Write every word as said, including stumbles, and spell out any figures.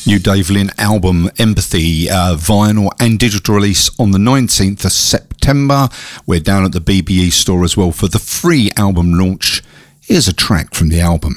New Dave Lynn album Empathy, uh, vinyl and digital release on the nineteenth of September. We're down at the B B E store as well for the free album launch. Here's a track from the album.